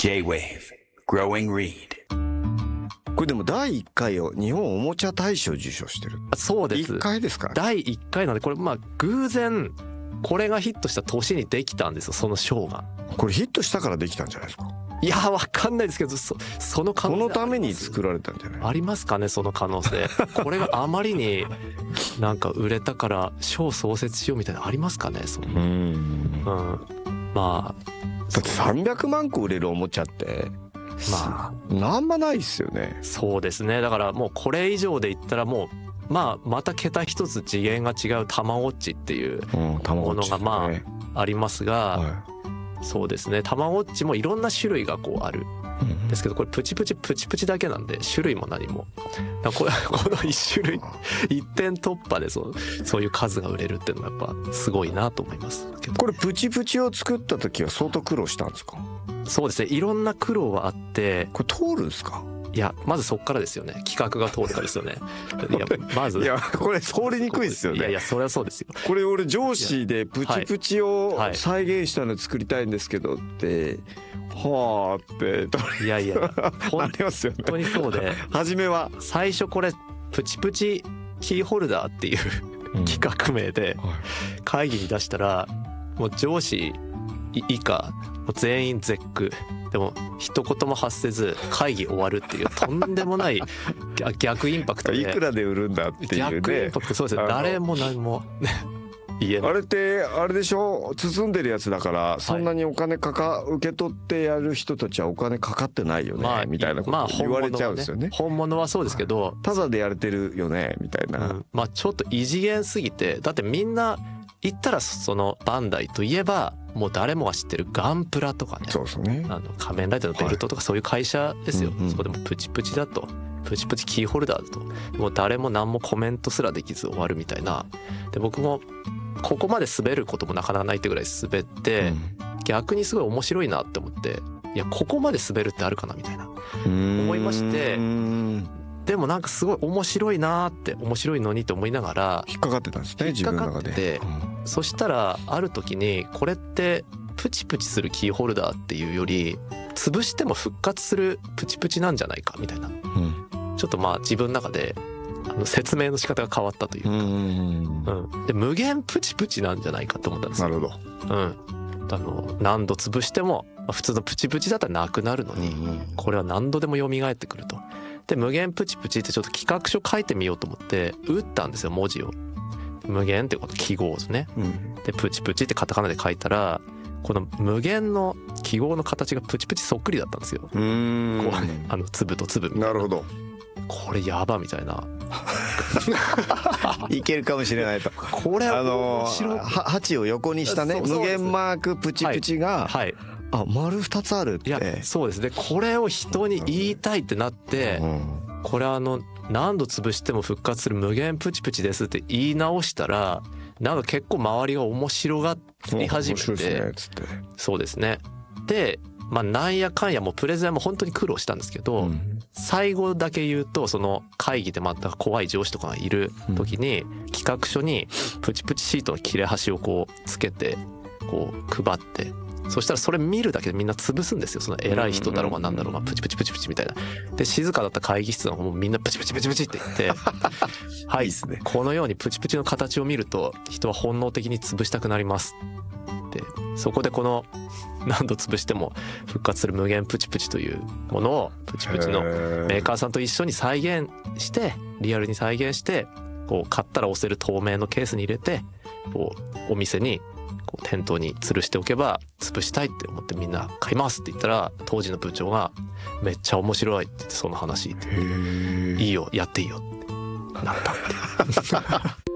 J-Wave Growing Reed。 これでも第1回を日本おもちゃ大賞受賞してる。 そうです。 1回ですか。 第1回なんで、これまあ偶然これがヒットした年にできたんですよ、その賞が。 これヒットしたからできたんじゃないですか。 いやわかんないですけど、その可能性このために作られたんじゃない。 ありますかね、その可能性。これがあまりになんか売れたから賞創設しようみたいなのありますかね。まあだって300万個売れるおもちゃってまあなんもないですよね。 そうですね。だからもうこれ以上で言ったらもうまた桁一つ次元が違うたまごっちっていうものがまあありますが、そうですね、たまごっちもいろんな種類がこうあるんですけど、これプチプチだけなんで種類も何もこの一種類一点突破でそういう数が売れるっていうのがやっぱすごいなと思いますけど。 これプチプチを作った時は相当苦労したんですか。 そうですね、いろんな苦労はあって。 これ通るんですか。 いやまずそっからですよね、企画が通るかですよね。いやまずいやこれ通りにくいですよね。 いやそれはそうですよ。 これ俺上司でプチプチを再現したの作りたいんですけどって、はあっていやありますよね。 本当にそうで、 初めは最初これプチプチキーホルダーっていう企画名で会議に出したら、もう上司以下全員絶句でも一言も発せず会議終わるっていうとんでもない逆インパクトで、 いくらで売るんだっていうね。 逆インパクト。そうですね、誰も何も言えない。 あれってあれでしょ、包んでるやつだからそんなにお金受け取ってやる人たちはお金かかってないよね、みたいなこと言われちゃうんですよね。 本物はそうですけど、 ただでやれてるよねみたいな、 ちょっと異次元すぎて、だってみんな言ったらそのバンダイといえばもう誰もが知ってるガンプラとかね、 そうですね、 仮面ライダーのベルトとかそういう会社ですよ。そこでもプチプチだと、プチプチキーホルダーだと、もう誰も何もコメントすらできず終わるみたいな。で僕もここまで滑ることもなかなかないってぐらい滑って、逆にすごい面白いなって思って、いやここまで滑るってあるかなみたいな思いまして、でもなんかすごい面白いなって、面白いのにと思いながら引っかかってたんですね、自分の中で。 そしたらある時に、これってプチプチするキーホルダーっていうより潰しても復活するプチプチなんじゃないかみたいな、ちょっと自分の中で説明の仕方が変わったというか、で無限プチプチなんじゃないかと思ったんですよ。 なるほど。何度潰しても普通のプチプチだったらなくなるのに、これは何度でも蘇ってくると。で無限プチプチってちょっと企画書書いてみようと思って打ったんですよ、文字を。無限ってこと記号ですね、でプチプチってカタカナで書いたら、この無限の記号の形がプチプチそっくりだったんですよ。こう粒と粒みたいな。 なるほど。 これやばみたいな。 いけるかもしれないと。 これ 8を横にしたね、無限マークプチプチが、丸2つあるって。 いやそうですね、これを人に言いたいってなって、これ何度潰しても復活する無限プチプチですって言い直したら、なんか結構周りが面白がり始めて、そうですね。でなんやかんやもうプレゼンも本当に苦労したんですけど、最後だけ言うと、その会議でまた怖い上司とかがいる時に企画書にプチプチシートの切れ端をこうつけてこう配って、そしたらそれ見るだけでみんな潰すんですよ。その偉い人だろうがなんだろうがプチプチプチプチみたいな。で静かだった会議室の方もみんなプチプチプチプチって言ってはい、このようにプチプチの形を見ると人は本能的に潰したくなりますって。そこでこの何度潰しても復活する無限プチプチというものをプチプチのメーカーさんと一緒に再現して、リアルに再現して、こう買ったら押せる透明のケースに入れて、こうお店にこう店頭に吊るしておけば潰したいって思ってみんな買いますって言ったら、当時の部長がめっちゃ面白いって言って、その話いいよやっていいよってなったって